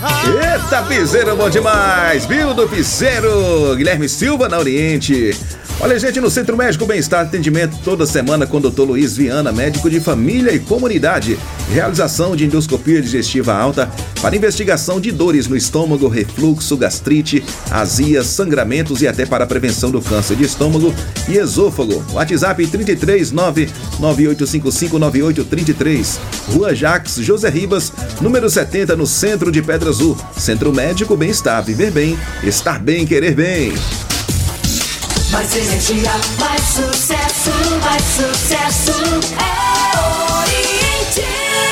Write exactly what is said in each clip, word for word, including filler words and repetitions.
Eita, piseiro bom demais, viu, do piseiro Guilherme Silva na Oriente. Olha, gente, no Centro Médico Bem-Estar, atendimento toda semana com o doutor Luiz Viana, médico de família e comunidade. Realização de endoscopia digestiva alta para investigação de dores no estômago, refluxo, gastrite, azia, sangramentos e até para a prevenção do câncer de estômago e esôfago. WhatsApp trinta e três, nove nove oito cinco cinco, nove oito três três. Rua Jacques José Ribas, número setenta, no centro de Pedra Azul. Centro Médico Bem-Estar, viver bem, estar bem, querer bem. Mais energia, mais sucesso, mais sucesso é Oriente.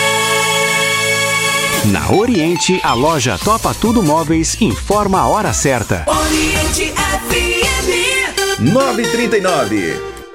Na Oriente, a loja Topa Tudo Móveis informa a hora certa. Oriente F M nove e trinta e nove.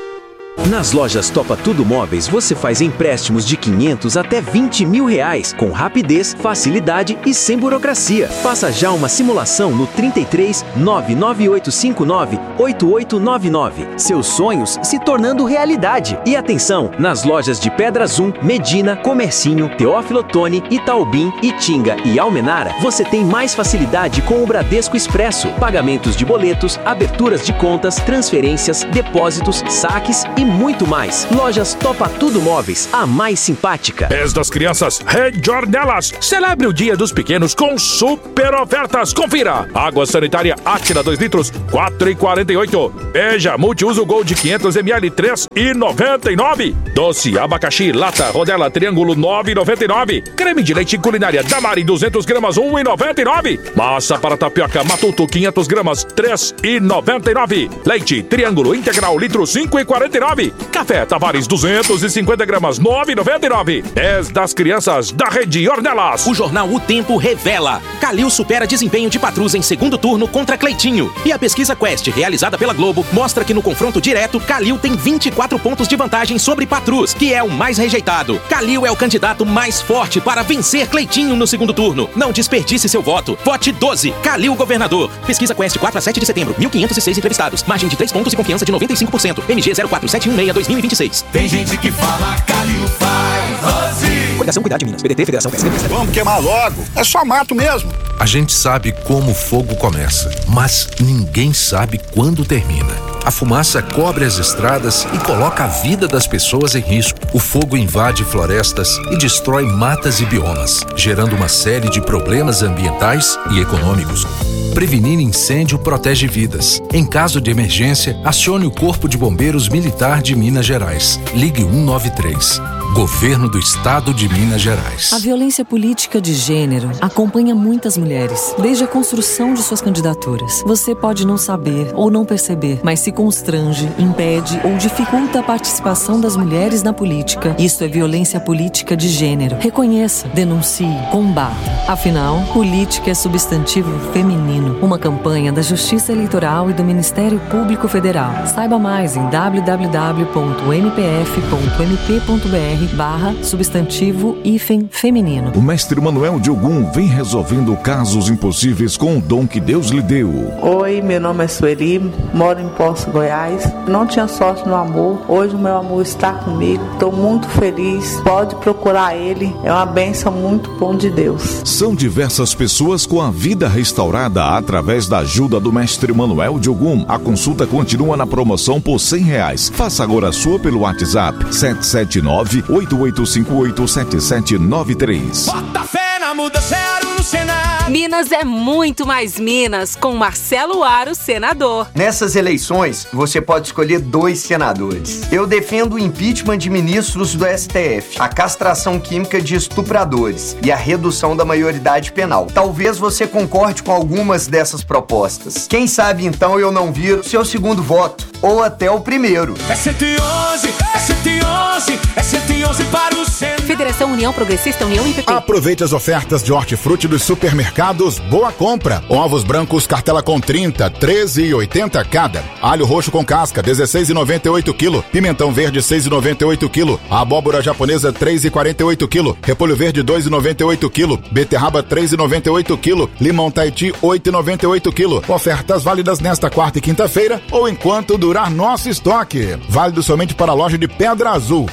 Nas lojas Topa Tudo Móveis, você faz empréstimos de quinhentos até vinte mil reais, com rapidez, facilidade e sem burocracia. Faça já uma simulação no trinta e três, nove nove oito cinco nove, oito oito nove nove. Seus sonhos se tornando realidade. E atenção, nas lojas de Pedra Zoom, Medina, Comercinho, Teófilo Otoni, Itaubim, Itinga e Almenara, você tem mais facilidade com o Bradesco Expresso. Pagamentos de boletos, aberturas de contas, transferências, depósitos, saques e muito mais. Lojas Topa Tudo Móveis, a mais simpática. Mês das Crianças, Rede Ornelas. Celebre o Dia dos Pequenos com super ofertas. Confira. Água sanitária Átila dois litros, quatro reais e quarenta e oito. Beija Multiuso Gold quinhentos mililitros, três reais e noventa e nove. Doce abacaxi lata rodela triângulo, nove reais e noventa e nove. Creme de leite culinária Damari duzentas gramas, um real e noventa e nove. Massa para tapioca Matuto quinhentas gramas, três reais e noventa e nove. Leite triângulo integral litro, cinco reais e quarenta e nove. Café Tavares duzentas e cinquenta gramas, nove reais e noventa e nove. dez das crianças da Rede Ornelas. O jornal O Tempo revela: Calil supera desempenho de Patrus em segundo turno contra Cleitinho. E a pesquisa Quest, realizada pela Globo, mostra que no confronto direto, Calil tem vinte e quatro pontos de vantagem sobre Patrus, que é o mais rejeitado. Calil é o candidato mais forte para vencer Cleitinho no segundo turno. Não desperdice seu voto. Vote doze. Calil governador. Pesquisa Quest quatro a sete de setembro. mil quinhentos e seis entrevistados. Margem de três pontos e confiança de noventa e cinco por cento. M G zero quatro sete um seis dois mil e vinte e seis. Tem gente que fala Calil faz Rose. Coligação Cuidar de Minas. P D T, Federação P S D B. Vamos queimar logo. É só mato mesmo. A gente sabe como o fogo começa, mas ninguém sabe quando termina. A fumaça cobre as estradas e coloca a vida das pessoas em risco. O fogo invade florestas e destrói matas e biomas, gerando uma série de problemas ambientais e econômicos. Prevenir incêndio protege vidas. Em caso de emergência, acione o Corpo de Bombeiros Militar de Minas Gerais. Ligue cento e noventa e três. Governo do Estado de Minas Gerais. A violência política de gênero acompanha muitas mulheres, desde a construção de suas candidaturas. Você pode não saber ou não perceber, mas se constrange, impede ou dificulta a participação das mulheres na política. Isso é violência política de gênero. Reconheça, denuncie, combata. Afinal, política é substantivo feminino. Uma campanha da Justiça Eleitoral e do Ministério Público Federal. Saiba mais em w w w ponto m p f ponto m p ponto b r barra substantivo hífen feminino. O mestre Manuel de Ogum vem resolvendo casos impossíveis com o dom que Deus lhe deu. Oi, meu nome é Sueli, moro em Poço, Goiás. Não tinha sorte no amor, hoje o meu amor está comigo. Estou muito feliz, pode procurar ele, é uma bênção muito bom de Deus. São diversas pessoas com a vida restaurada através da ajuda do mestre Manuel de Ogum. A consulta continua na promoção por cem reais. Faça agora a sua pelo WhatsApp sete sete nove, oito oito cinco oito, sete sete nove três. Bota fé na mudança no Senado. Minas é muito mais Minas com Marcelo Aro, senador. Nessas eleições, você pode escolher dois senadores. Eu defendo o impeachment de ministros do S T F, a castração química de estupradores e a redução da maioridade penal. Talvez você concorde com algumas dessas propostas. Quem sabe então eu não viro seu segundo voto, ou até o primeiro. É cento e onze, é cento e onze, é cento e onze para o Senado. Federação União Progressista União e P P. Aproveite as ofertas de hortifruti dos supermercados Boa Compra. Ovos brancos cartela com trinta, treze e oitenta cada. Alho roxo com casca, dezesseis e noventa e oito quilo. Pimentão verde, seis e noventa e oito quilo. Abóbora japonesa, três e quarenta e oito quilo. Repolho verde, dois e noventa e oito quilo. Beterraba, três e noventa e oito quilo. Limão Tahiti, oito e noventa e oito quilo. Ofertas válidas nesta quarta e quinta-feira ou enquanto durar nosso estoque. Válido somente para a loja de Pedra Azul.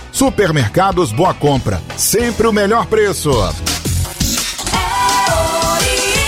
Supermercados Boa Compra. Sempre o melhor preço. É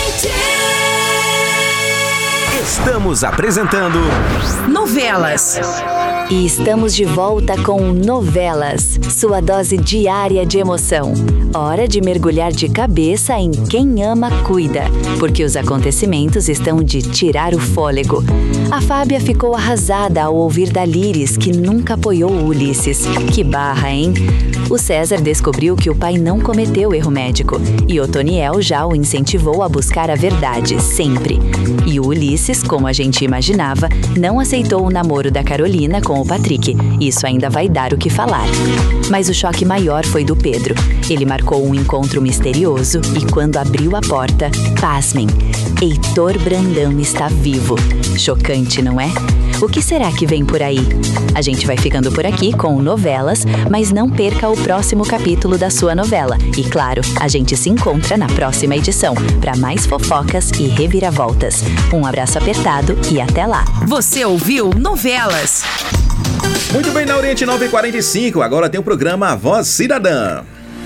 Estamos apresentando Novelas. E estamos de volta com Novelas, sua dose diária de emoção. Hora de mergulhar de cabeça em Quem Ama Cuida, porque os acontecimentos estão de tirar o fôlego. A Fábia ficou arrasada ao ouvir da Liris que nunca apoiou o Ulisses. Que barra, hein? O César descobriu que o pai não cometeu erro médico e Otoniel já o incentivou a buscar a verdade, sempre. E o Ulisses, como a gente imaginava, não aceitou o namoro da Carolina com o Patrick. Isso ainda vai dar o que falar. Mas o choque maior foi do Pedro. Ele marcou um encontro misterioso e quando abriu a porta, pasmem, Heitor Brandão está vivo. Chocante, não é? O que será que vem por aí? A gente vai ficando por aqui com Novelas, mas não perca o próximo capítulo da sua novela. E claro, a gente se encontra na próxima edição para mais fofocas e reviravoltas. Um abraço apertado e até lá. Você ouviu Novelas. Muito bem, na Oriente nove e quarenta e cinco, agora tem o programa A Voz Cidadã.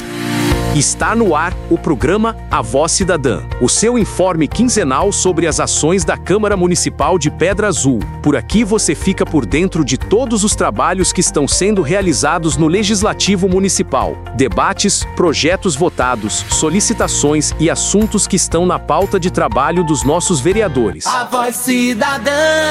Está no ar o programa A Voz Cidadã, o seu informe quinzenal sobre as ações da Câmara Municipal de Pedra Azul. Por aqui você fica por dentro de todos os trabalhos que estão sendo realizados no Legislativo Municipal, debates, projetos votados, solicitações e assuntos que estão na pauta de trabalho dos nossos vereadores. A Voz Cidadã.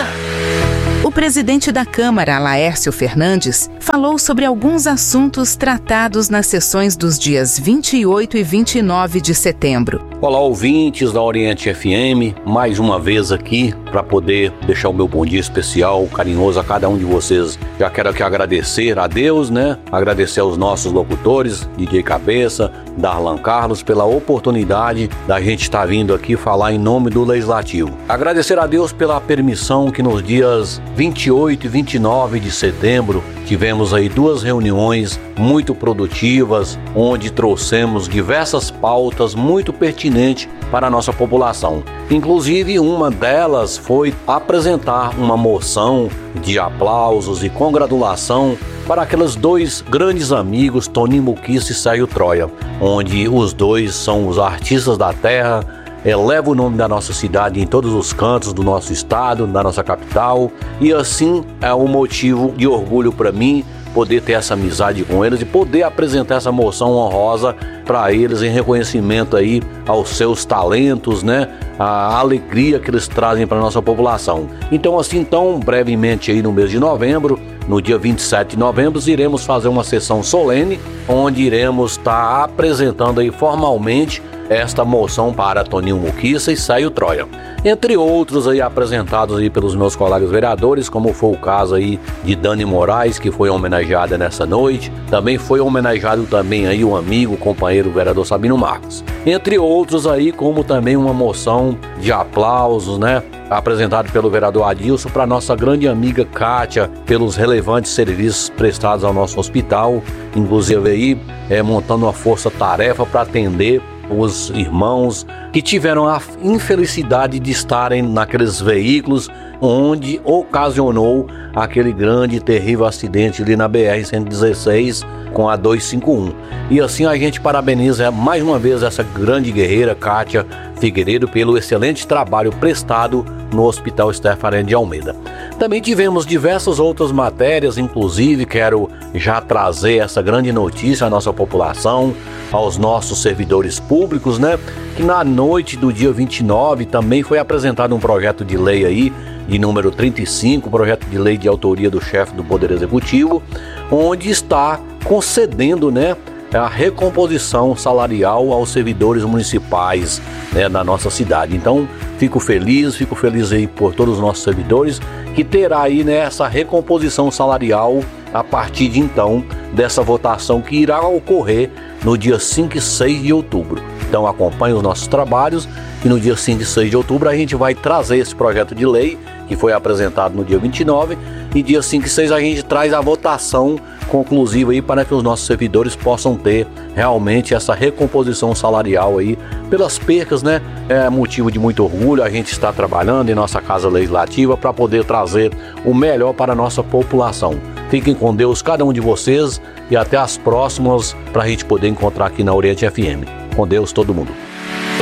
O presidente da Câmara, Laércio Fernandes, falou sobre alguns assuntos tratados nas sessões dos dias vinte e oito e vinte e nove de setembro. Olá, ouvintes da Oriente F M, mais uma vez aqui para poder deixar o meu bom dia especial, carinhoso a cada um de vocês. Já quero aqui agradecer a Deus, né? Agradecer aos nossos locutores, D J Cabeça, Darlan Carlos, pela oportunidade da gente estar vindo aqui falar em nome do Legislativo. Agradecer a Deus pela permissão que nos dias vinte e oito e vinte e nove de setembro tivemos aí duas reuniões muito produtivas, onde trouxemos diversas pautas muito pertinentes para a nossa população. Inclusive, uma delas foi apresentar uma moção de aplausos e congratulação para aqueles dois grandes amigos, Toninho Muquiça e Sérgio Troia, onde os dois são os artistas da terra, eleva o nome da nossa cidade em todos os cantos do nosso estado, da nossa capital, e assim é um motivo de orgulho para mim poder ter essa amizade com eles e poder apresentar essa moção honrosa para eles em reconhecimento aí aos seus talentos, né? A alegria que eles trazem para a nossa população. Então assim, tão brevemente aí no mês de novembro, no dia vinte e sete de novembro, iremos fazer uma sessão solene, onde iremos estar apresentando aí formalmente esta moção para Toninho Muquiça e Sérgio Troia. Entre outros aí apresentados aí pelos meus colegas vereadores, como foi o caso aí de Dani Moraes, que foi homenageada nessa noite. Também foi homenageado também aí um amigo, companheiro vereador Sabino Marcos. Entre outros aí, como também uma moção de aplausos, né? Apresentado pelo vereador Adilson para nossa grande amiga Kátia, pelos relevantes serviços prestados ao nosso hospital, inclusive aí é, montando uma força-tarefa para atender os irmãos que tiveram a infelicidade de estarem naqueles veículos onde ocasionou aquele grande e terrível acidente ali na B R cento e dezesseis com a duzentos e cinquenta e um. E assim a gente parabeniza mais uma vez essa grande guerreira Kátia Figueiredo pelo excelente trabalho prestado no Hospital Stefanel de Almeida. Também tivemos diversas outras matérias, inclusive quero já trazer essa grande notícia à nossa população, aos nossos servidores públicos, né? Que na noite do dia vinte e nove também foi apresentado um projeto de lei aí, de número trinta e cinco, projeto de lei de autoria do chefe do Poder Executivo, onde está concedendo, né, a recomposição salarial aos servidores municipais, né, da nossa cidade. Então, fico feliz, fico feliz aí por todos os nossos servidores, que terá aí, né, essa recomposição salarial a partir de então, dessa votação que irá ocorrer no dia cinco e seis de outubro. Então acompanhe os nossos trabalhos e no dia cinco e seis de outubro a gente vai trazer esse projeto de lei que foi apresentado no dia vinte e nove e dia cinco e seis a gente traz a votação conclusiva aí para que os nossos servidores possam ter realmente essa recomposição salarial aí pelas percas, né? É motivo de muito orgulho a gente está trabalhando em nossa Casa Legislativa para poder trazer o melhor para a nossa população. Fiquem com Deus cada um de vocês e até as próximas para a gente poder encontrar aqui na Oriente F M. Com Deus todo mundo.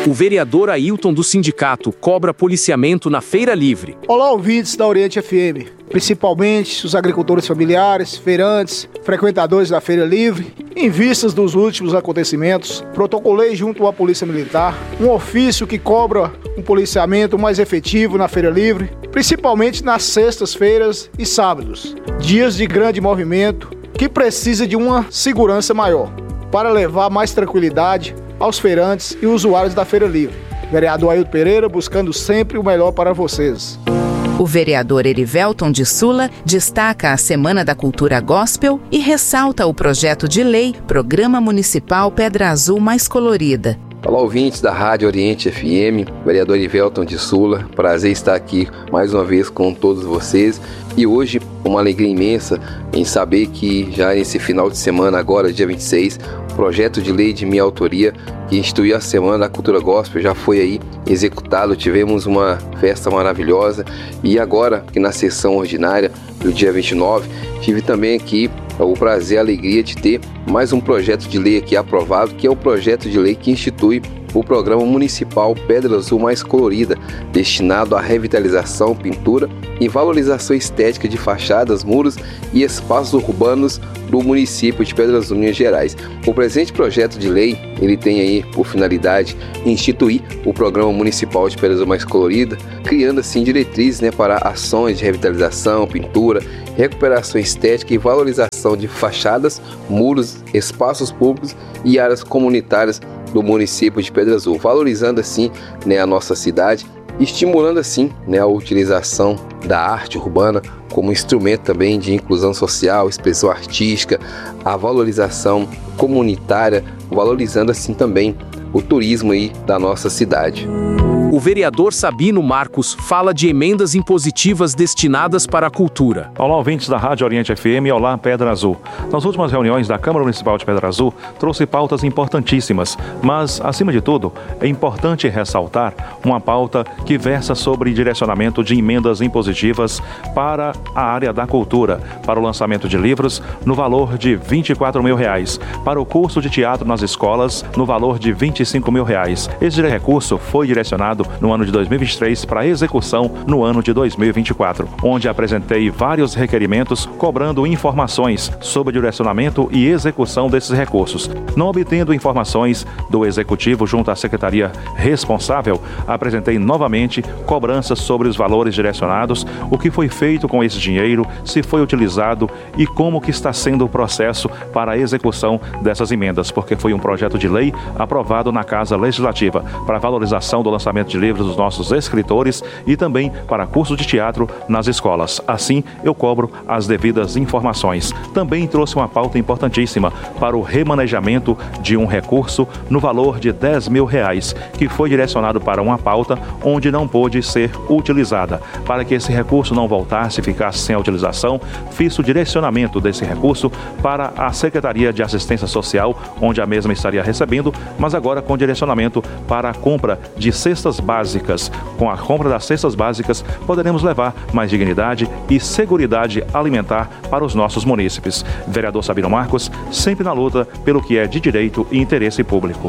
O vereador Ailton do sindicato cobra policiamento na Feira Livre. Olá, ouvintes da Oriente F M, principalmente os agricultores familiares, feirantes, frequentadores da Feira Livre. Em vistas dos últimos acontecimentos, protocolei junto à Polícia Militar um ofício que cobra um policiamento mais efetivo na Feira Livre, principalmente nas sextas-feiras e sábados, dias de grande movimento que precisa de uma segurança maior para levar mais tranquilidade aos feirantes e usuários da Feira Livre. Vereador Ailton Pereira, buscando sempre o melhor para vocês. O vereador Erivelton de Sula destaca a Semana da Cultura Gospel e ressalta o projeto de lei Programa Municipal Pedra Azul Mais Colorida. Olá, ouvintes da Rádio Oriente F M, vereador Erivelton de Sula, prazer estar aqui mais uma vez com todos vocês e hoje uma alegria imensa em saber que já nesse final de semana, agora dia vinte e seis, o projeto de lei de minha autoria que instituiu a Semana da Cultura Gospel já foi aí executado, tivemos uma festa maravilhosa e agora que na sessão ordinária do dia vinte e nove tive também aqui o prazer e a alegria de ter mais um projeto de lei aqui aprovado, que é o projeto de lei que institui o Programa Municipal Pedra Azul Mais Colorida, destinado à revitalização, pintura e valorização estética de fachadas, muros e espaços urbanos do município de Pedra Azul, Minas Gerais. O presente projeto de lei, ele tem aí por finalidade instituir o Programa Municipal de Pedra Azul Mais Colorida, criando assim diretrizes, né, para ações de revitalização, pintura, recuperação estética e valorização de fachadas, muros, espaços públicos e áreas comunitárias do município de Pedra Azul, valorizando assim, né, a nossa cidade, estimulando assim, né, a utilização da arte urbana como instrumento também de inclusão social, expressão artística, a valorização comunitária, valorizando assim também o turismo aí da nossa cidade. O vereador Sabino Marcos fala de emendas impositivas destinadas para a cultura. Olá, ouvintes da Rádio Oriente F M, olá, Pedra Azul. Nas últimas reuniões da Câmara Municipal de Pedra Azul, trouxe pautas importantíssimas, mas, acima de tudo, é importante ressaltar uma pauta que versa sobre direcionamento de emendas impositivas para a área da cultura, para o lançamento de livros no valor de vinte e quatro mil reais, para o curso de teatro nas escolas no valor de vinte e cinco mil reais. Esse recurso foi direcionado no ano de dois mil e vinte e três para execução no ano de dois mil e vinte e quatro, onde apresentei vários requerimentos cobrando informações sobre o direcionamento e execução desses recursos. Não obtendo informações do Executivo junto à Secretaria responsável, apresentei novamente cobranças sobre os valores direcionados, o que foi feito com esse dinheiro, se foi utilizado e como que está sendo o processo para a execução dessas emendas, porque foi um projeto de lei aprovado na Casa Legislativa para a valorização do lançamento de livros dos nossos escritores e também para curso de teatro nas escolas. Assim, eu cobro as devidas informações. Também trouxe uma pauta importantíssima para o remanejamento de um recurso no valor de dez mil reais, que foi direcionado para uma pauta onde não pôde ser utilizada. Para que esse recurso não voltasse e ficasse sem a utilização, fiz o direcionamento desse recurso para a Secretaria de Assistência Social, onde a mesma estaria recebendo, mas agora com direcionamento para a compra de cestas básicas. Com a compra das cestas básicas, poderemos levar mais dignidade e seguridade alimentar para os nossos munícipes. Vereador Sabino Marcos, sempre na luta pelo que é de direito e interesse público.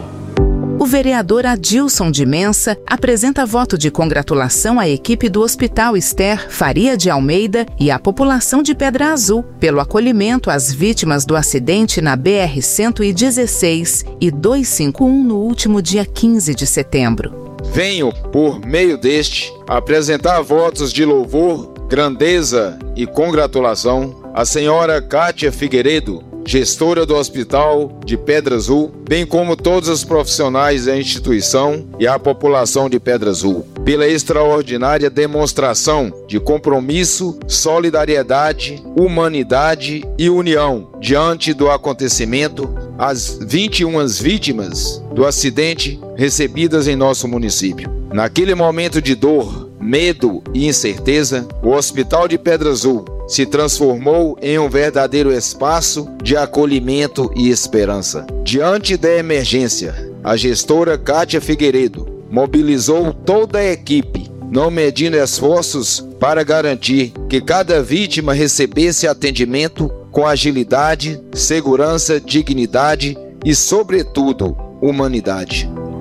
O vereador Adilson de Mensa apresenta voto de congratulação à equipe do Hospital Esther Faria de Almeida e à população de Pedra Azul pelo acolhimento às vítimas do acidente na B R cento e dezesseis e duzentos e cinquenta e um no último dia quinze de setembro. Venho, por meio deste, apresentar votos de louvor, grandeza e congratulação à senhora Kátia Figueiredo, gestora do Hospital de Pedra Azul, bem como todos os profissionais da instituição e a população de Pedra Azul, pela extraordinária demonstração de compromisso, solidariedade, humanidade e união diante do acontecimento, as vinte e uma vítimas do acidente recebidas em nosso município. Naquele momento de dor, medo e incerteza, o Hospital de Pedra Azul se transformou em um verdadeiro espaço de acolhimento e esperança. Diante da emergência, a gestora Kátia Figueiredo mobilizou toda a equipe, não medindo esforços para garantir que cada vítima recebesse atendimento com agilidade, segurança, dignidade e, sobretudo, humanidade.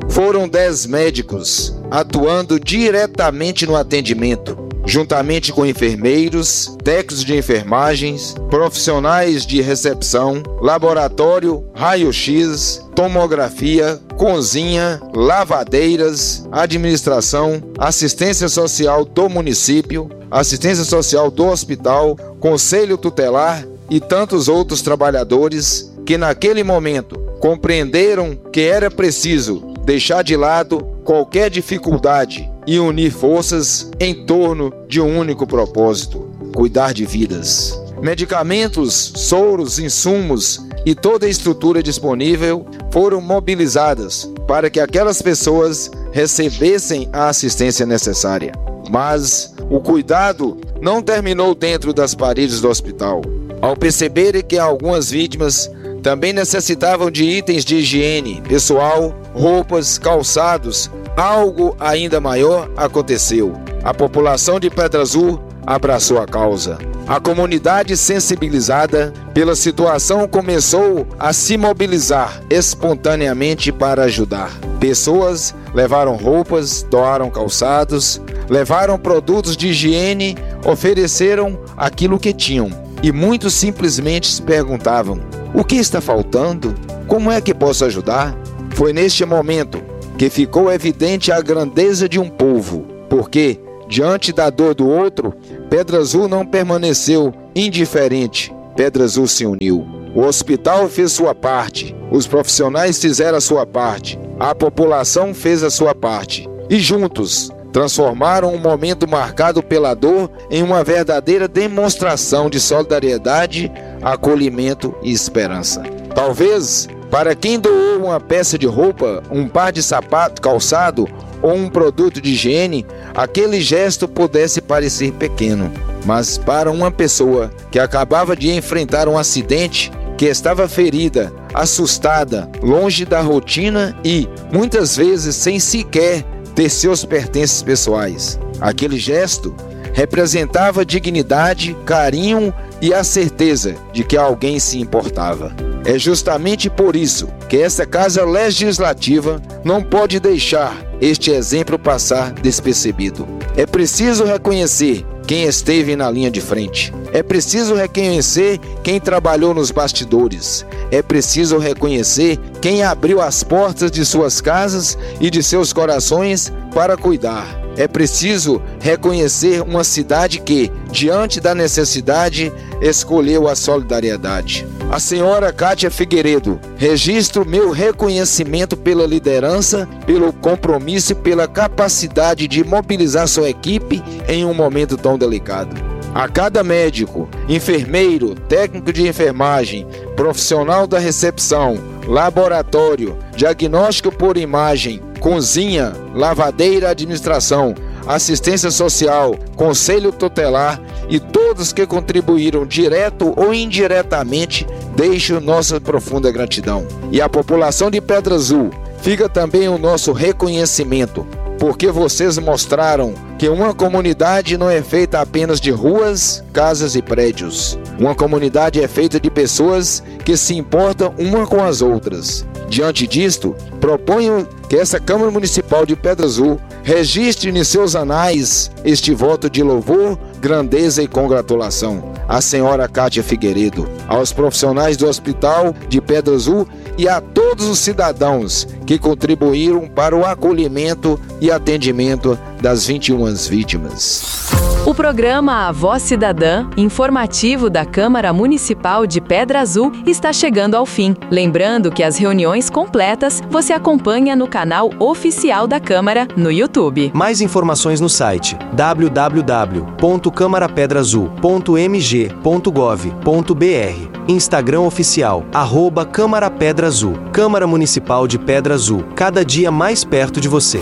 foram dez médicos atuando diretamente no atendimento, juntamente com enfermeiros, técnicos de enfermagens, profissionais de recepção, laboratório, raio-x, tomografia, cozinha, lavadeiras, administração, assistência social do município, assistência social do hospital, conselho tutelar e tantos outros trabalhadores que naquele momento compreenderam que era preciso deixar de lado qualquer dificuldade e unir forças em torno de um único propósito: cuidar de vidas. Medicamentos, soros, insumos e toda a estrutura disponível foram mobilizadas para que aquelas pessoas recebessem a assistência necessária. Mas o cuidado não terminou dentro das paredes do hospital. Ao perceberem que algumas vítimas também necessitavam de itens de higiene pessoal, roupas, calçados, algo ainda maior aconteceu. A população de Pedra Azul abraçou a causa. A comunidade, sensibilizada pela situação, começou a se mobilizar espontaneamente para ajudar. Pessoas levaram roupas, doaram calçados, levaram produtos de higiene, ofereceram aquilo que tinham. E muitos simplesmente se perguntavam: o que está faltando? Como é que posso ajudar? Foi neste momento que ficou evidente a grandeza de um povo, porque, diante da dor do outro, Pedra Azul não permaneceu indiferente. Pedra Azul se uniu. O hospital fez sua parte, os profissionais fizeram a sua parte, a população fez a sua parte. E juntos, transformaram um momento marcado pela dor em uma verdadeira demonstração de solidariedade, acolhimento e esperança. Talvez, para quem doou uma peça de roupa, um par de sapato, calçado ou um produto de higiene, aquele gesto pudesse parecer pequeno. Mas para uma pessoa que acabava de enfrentar um acidente, que estava ferida, assustada, longe da rotina e, muitas vezes, sem sequer ter seus pertences pessoais, aquele gesto representava dignidade, carinho e a certeza de que alguém se importava. É justamente por isso que essa Casa Legislativa não pode deixar este exemplo passar despercebido. É preciso reconhecer quem esteve na linha de frente. É preciso reconhecer quem trabalhou nos bastidores. É preciso reconhecer quem abriu as portas de suas casas e de seus corações para cuidar. É preciso reconhecer uma cidade que, diante da necessidade, escolheu a solidariedade. A senhora Kátia Figueiredo, registro meu reconhecimento pela liderança, pelo compromisso e pela capacidade de mobilizar sua equipe em um momento tão delicado. A cada médico, enfermeiro, técnico de enfermagem, profissional da recepção, laboratório, diagnóstico por imagem, cozinha, lavadeira, administração, assistência social, conselho tutelar e todos que contribuíram direto ou indiretamente, deixo nossa profunda gratidão. E a população de Pedra Azul, fica também o nosso reconhecimento, porque vocês mostraram que uma comunidade não é feita apenas de ruas, casas e prédios. Uma comunidade é feita de pessoas que se importam uma com as outras. Diante disto, proponho que essa Câmara Municipal de Pedra Azul registre em seus anais este voto de louvor, grandeza e congratulação à senhora Kátia Figueiredo, aos profissionais do Hospital de Pedra Azul e a todos os cidadãos que contribuíram para o acolhimento e atendimento das vinte e uma vítimas. O programa A Voz Cidadã, informativo da Câmara Municipal de Pedra Azul, está chegando ao fim. Lembrando que as reuniões completas você acompanha no canal oficial da Câmara no YouTube. Mais informações no site w w w ponto câmara pedra azul ponto m g ponto gov ponto b r. Instagram oficial, arroba Câmara Pedra Azul. Câmara Municipal de Pedra Azul, cada dia mais perto de você.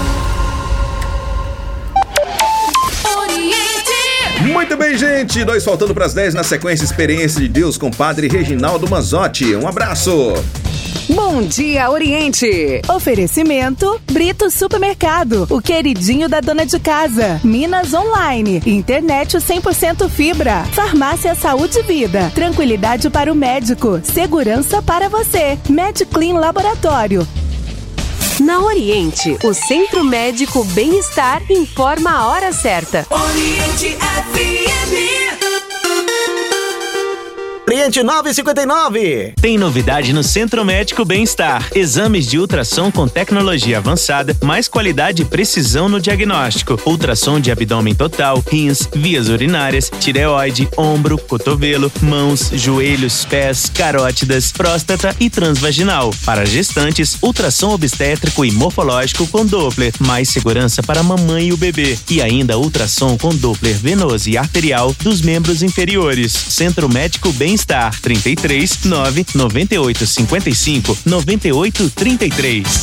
Muito bem, gente. Dois faltando para as dez na sequência Experiência de Deus com Padre Reginaldo Manzotti. Um abraço. Bom dia, Oriente. Oferecimento Brito Supermercado, o queridinho da dona de casa. Minas Online, internet cem por cento fibra. Farmácia Saúde e Vida, tranquilidade para o médico, segurança para você. MedClean Laboratório. Na Oriente, o Centro Médico Bem-Estar informa a hora certa. Oriente F M. Oriente nove e cinquenta e nove. Tem novidade no Centro Médico Bem-Estar. Exames de ultrassom com tecnologia avançada, mais qualidade e precisão no diagnóstico. Ultrassom de abdômen total, rins, vias urinárias, tireoide, ombro, cotovelo, mãos, joelhos, pés, carótidas, próstata e transvaginal. Para gestantes, ultrassom obstétrico e morfológico com Doppler, mais segurança para a mamãe e o bebê. E ainda ultrassom com Doppler venoso e arterial dos membros inferiores. Centro Médico Bem-Estar. Star trinta e três, nove, noventa e oito, cinquenta e cinco, noventa e oito, trinta e três.